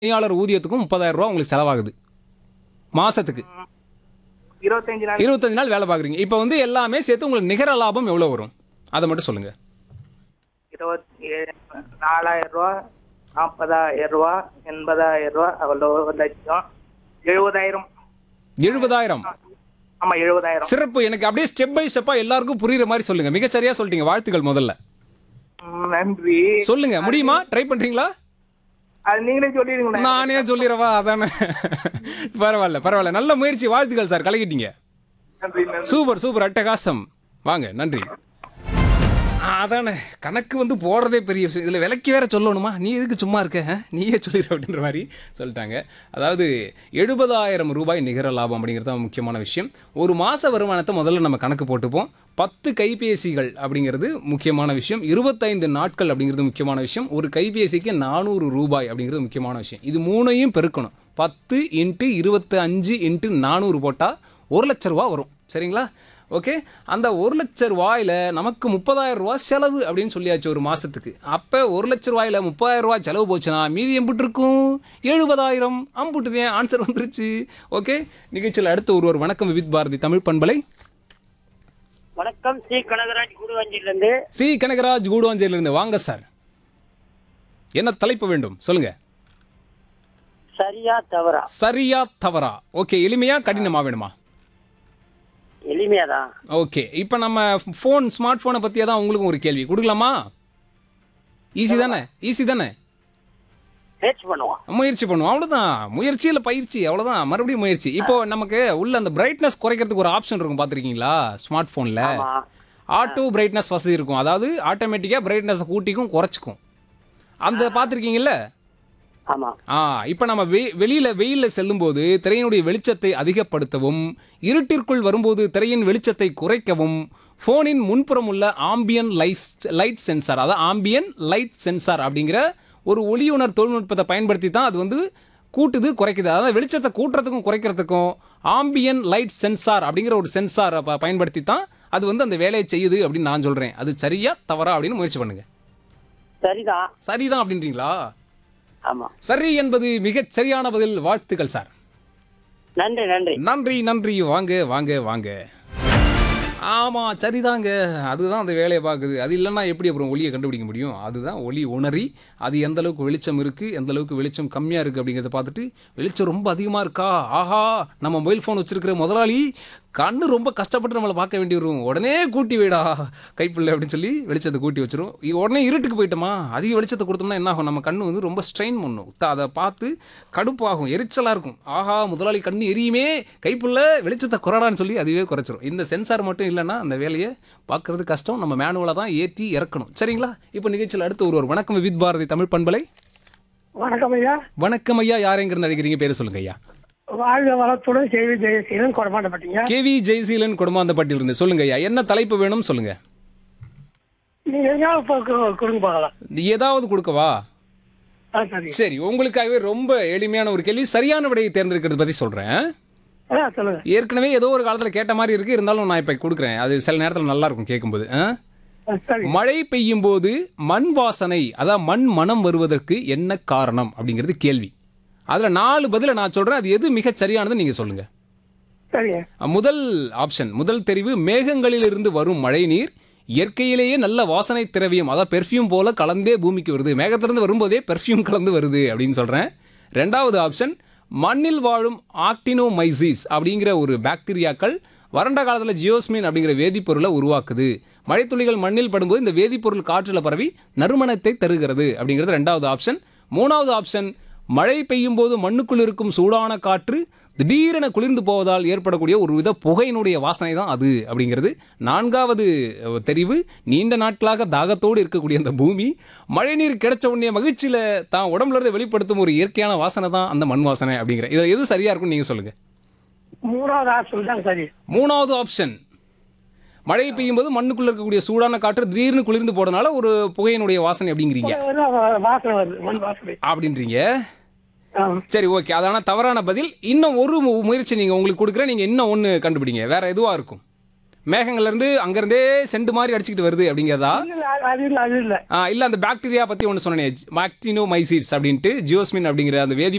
பணியாளர் ஊதியத்துக்கும் 30,000 ரூபா உங்களுக்கு செலவாகுது மாசத்துக்கு. 25 நாள் 25 நாள் வேலை பார்க்குறீங்க. இப்போ வந்து எல்லாமே சேர்த்து உங்களுக்கு நிகர லாபம் எவ்வளோ வரும் அதை மட்டும் சொல்லுங்க. 4,000 ரூபா, 40,000 ரூபா, 80,000 ரூபா, அவ்வளோ 1,00,000, 70,000. 70,000. ஆமா 70,000. சிறப்பு. எனக்கு அப்படியே ஸ்டெப் பை ஸ்டெப்பா எல்லாருக்கும் புரியுற மாதிரி சொல்லுங்க. மிகச்சரியா சொல்லிட்டீங்க. வாழ்த்துக்கள். முதல்ல நன்றி. சொல்லுங்க. முடியுமா? ட்ரை பண்றீங்களா? அது நீங்களே சொல்லிடுங்க. நானே சொல்லிடுறவா? அதானே. பரவாயில்ல பரவாயில்ல. நல்ல முயற்சி. வாழ்த்துக்கள் சார். கலக்கிட்டீங்க. நன்றி நன்றி. Super super. அட்டகாசம். வாங்க. நன்றி. அதானே கணக்கு வந்து போடுறதே பெரிய விஷயம். இதில் விலைக்கு வேற சொல்லணுமா? நீ எதுக்கு சும்மா இருக்க? நீயே சொல்லிடு அப்படின்ற மாதிரி சொல்லிட்டாங்க. அதாவது 70,000 ரூபாய் நிகர லாபம் அப்படிங்கிறது தான் முக்கியமான விஷயம். ஒரு மாத வருமானத்தை முதல்ல நம்ம கணக்கு போட்டுப்போம். 10 கைபேசிகள் அப்படிங்கிறது முக்கியமான விஷயம். 25 நாட்கள் அப்படிங்கிறது முக்கியமான விஷயம். ஒரு கைபேசிக்கு 400 ரூபாய் அப்படிங்கிறது முக்கியமான விஷயம். இது மூணையும் பெருக்கணும். 10 × 25 × 400 போட்டால் 1,00,000 ரூபா வரும். சரிங்களா? ஓகே. அந்த 1,00,000 ரூபாயில் நமக்கு 30,000 ரூபா செலவு அப்படின்னு சொல்லியாச்சு ஒரு மாதத்துக்கு. அப்போ 1,00,000 ரூபாயில் 30,000 ரூபா செலவு போச்சுன்னா மீதி எம்பிட்டு இருக்கும்? 70,000. அம்புட்டுதே. ஆன்சர் வந்துருச்சு. ஓகே. நிகழ்ச்சியில் அடுத்த ஒருவர். வணக்கம் விவித் பாரதி தமிழ் பண்பலை. வணக்கம். சி கனகராஜ் கூடுவாஞ்சிலிருந்து. சி கனகராஜ் கூடுவாஞ்சேரியிலிருந்து. வாங்க சார். என்ன தலைப்பு வேண்டும் சொல்லுங்க. சரியா தவறா? சரியா தவறா? ஓகே. எளிமையா கடினமா வேணுமா? எளிமையாதான். ஓகே. இப்போ நம்ம ஸ்மார்ட் ஃபோனை பற்றியே தான் உங்களுக்கும் ஒரு கேள்வி கொடுக்கலாமா? ஈஸி தானே? ஈஸி தானே? முயற்சி பண்ணுவோம். முயற்சி பண்ணுவோம். அவ்வளோதான். முயற்சி இல்லை பயிற்சி. அவ்வளோதான். மறுபடியும் முயற்சி. இப்போ நமக்கு உள்ள அந்த பிரைட்னஸ் குறைக்கிறதுக்கு ஒரு ஆப்ஷன் இருக்கும். பார்த்துருக்கீங்களா ஸ்மார்ட் ஃபோனில்? ஆமா. ஆட்டோ பிரைட்னஸ் வசதி இருக்கும். அதாவது ஆட்டோமேட்டிக்காக பிரைட்னஸை கூட்டிக்கும் குறைச்சிக்கும். அந்த பார்த்துருக்கீங்கல்ல? ஆமா. இப்போ நம்ம வெயிலில் செல்லும்போது திரையினுடைய வெளிச்சத்தை அதிகப்படுத்தவும், இருட்டிற்குள் வரும்போது திரையின் வெளிச்சத்தை குறைக்கவும் ஃபோனின் முன்புறம் உள்ள ஆம்பியன் லைட் சென்சார், அதாவது ஆம்பியன் லைட் சென்சார் அப்படிங்கிற ஒரு ஒளியுணர் தொழில்நுட்பத்தை பயன்படுத்தி தான் அது வந்து கூட்டுது குறைக்குது. அதாவது வெளிச்சத்தை கூட்டுறதுக்கும் குறைக்கிறதுக்கும் ஆம்பியன் லைட் சென்சார் அப்படிங்கிற ஒரு சென்சாரை பயன்படுத்தி தான் அது வந்து அந்த வேலையை செய்யுது அப்படின்னு நான் சொல்கிறேன். அது சரியா தவறா அப்படின்னு முயற்சி பண்ணுங்க. சரிதான். சரிதான் அப்படின்றீங்களா? ஆமா. சரி என்பது மிகச் சரியான பதில். வாழ்த்துக்கள் சார். நன்றி நன்றி நன்றி நன்றி. வாங்க வாங்க வாங்க. ஆமாம் சரிதாங்க. அதுதான் அந்த வேலையை பார்க்குது. அது இல்லைன்னா எப்படி அப்புறம் ஒளியை கண்டுபிடிக்க முடியும்? அதுதான் ஒளி உணரி. அது எந்த அளவுக்கு வெளிச்சம் இருக்குது, எந்த அளவுக்கு வெளிச்சம் கம்மியாக இருக்குது அப்படிங்கிறத பார்த்துட்டு வெளிச்சம் ரொம்ப அதிகமாக இருக்கா, ஆஹா நம்ம மொபைல் ஃபோன் வச்சுருக்கிற முதலாளி கண்ணு ரொம்ப கஷ்டப்பட்டு நம்மளை பார்க்க வேண்டி வரும், உடனே கூட்டி வைடா கைப்பிள்ளை அப்படின்னு சொல்லி வெளிச்சத்தை கூட்டி வச்சிரும். உடனே இருட்டுக்கு போயிட்டோமா அதிக வெளிச்சத்தை கொடுத்தோம்னா என்ன ஆகும்? நம்ம கண்ணு வந்து ரொம்ப ஸ்ட்ரெயின் பண்ணும். அதை பார்த்து கடுப்பாகும், எரிச்சலாக இருக்கும். ஆஹா முதலாளி கண்ணு எரியுமே, கைப்பிள்ளை வெளிச்சத்தை குறடான்னு சொல்லி அதுவே குறைச்சிரும். இந்த சென்சார் மட்டும் இல்லைன்னா அந்த வேலையை பார்க்கறது கஷ்டம். நம்ம மேனுவலாக தான் ஏற்றி இறக்கணும். சரிங்களா? இப்போ நிகழ்ச்சியில் அடுத்து ஒருவர். வணக்கம் விவித் பாரதி தமிழ் பண்பலை. வணக்கம் ஐயா. வணக்கம் ஐயா. யாரெங்கிறது நடிக்கிறீங்க? பேர் சொல்லுங்க ஐயா. வாழ்க வளத்துடன் கேவி ஜெயசீலன் கொடமாட்டப்பட்டீங்க. கேவி ஜெயசீலன் கொடுமாந்தப்பட்டியிலிருந்து. சொல்லுங்க ஐயா. என்ன தலைப்பு வேணும் சொல்லுங்க. நீங்க எங்கேயாவது கொடுங்க பார்க்கலாம். ஏதாவது கொடுக்கவா? சரி சரி. உங்களுக்காகவே ரொம்ப எளிமையான ஒரு கேள்வி. சரியான விடையை தேர்ந்தெடுக்கிறது பற்றி சொல்கிறேன். சொல்லுங்க. ஏற்கனவே ஏதோ ஒரு காலத்தில் கேட்ட மாதிரி இருக்கு, இருந்தாலும் நான் இப்போ கொடுக்குறேன். அது சில நேரத்தில் நல்லா இருக்கும் கேட்கும்போது. சரி. மழை பெய்யும் போது மண் வாசனை, அதாவது மண் மனம் வருவதற்கு என்ன காரணம் அப்படிங்கிறது கேள்வி. அதில் 4 பதிலை நான் சொல்கிறேன். அது எது மிகச் சரியானது நீங்கள் சொல்லுங்கள். சரிங்க. முதல் ஆப்ஷன், முதல் தெரிவு, மேகங்களிலிருந்து வரும் மழை நீர் இயற்கையிலேயே நல்ல வாசனை திரவியம், அதாவது பெர்ஃப்யூம் போல கலந்தே பூமிக்கு வருது. மேகத்திலிருந்து வரும்போதே பெர்ஃப்யூம் கலந்து வருது அப்படின்னு சொல்கிறேன். 2வது ஆப்ஷன், மண்ணில் வாழும் ஆக்டினோமைசிஸ் அப்படிங்கிற ஒரு பாக்டீரியாக்கள் வறண்ட காலத்தில் ஜியோஸ்மின் அப்படிங்கிற வேதிப்பொருளை உருவாக்குது. மழைத்துளிகள் மண்ணில் படும்போது இந்த வேதிப்பொருள் காற்றில் பரவி நறுமணத்தை தருகிறது அப்படிங்கிறது 2வது ஆப்ஷன். 3வது ஆப்ஷன், மழை பெய்யும் போது மண்ணுக்குள் இருக்கும் சூடான காற்று திடீரென குளிர்ந்து போவதால் ஏற்படக்கூடிய ஒரு வித புகையினுடைய வாசனை தான் அது அப்படிங்கிறது. 4வது தெரிவு, நீண்ட நாட்களாக தாகத்தோடு இருக்கக்கூடிய அந்த பூமி மழைநீர் கிடைச்ச உடனே மகிழ்ச்சியில் தான் உடம்புல இருந்து வெளிப்படுத்தும் ஒரு இயற்கையான வாசனை தான் அந்த மண் வாசனை அப்படிங்கிற. இதில் எது சரியா இருக்கும்னு நீங்கள் சொல்லுங்கள். 3வது ஆப்ஷன் தான் சரி. 3வது ஆப்ஷன், மழை பெய்யும் போது மண்ணுக்குள்ள இருக்கக்கூடிய சூடான காற்று திடீர்னு குளிர்ந்து போறதுனால ஒரு புகையினுடைய வாசனை அப்படிங்கிறீங்க. வாசனை வருது, மண் வாசனை அப்படின்றீங்க. சரி ஓகே. அதான தவறான பதில். இன்னும் ஒரு முயற்சி நீங்கள் உங்களுக்கு கொடுக்குறேன். நீங்கள் இன்னும் ஒன்று கண்டுபிடிங்க. வேற எதுவாக இருக்கும்? மேகங்கள்லேருந்து அங்கேருந்தே செண்டு மாதிரி அடிச்சுக்கிட்டு வருது அப்படிங்கிறதா? அது இல்லை. இல்லை, அந்த பாக்டீரியா பற்றி ஒன்று சொன்னேன், ஆக்டினோமைசிஸ் அப்படின்ட்டு, ஜியோஸ்மின் அப்படிங்கிற அந்த வேதி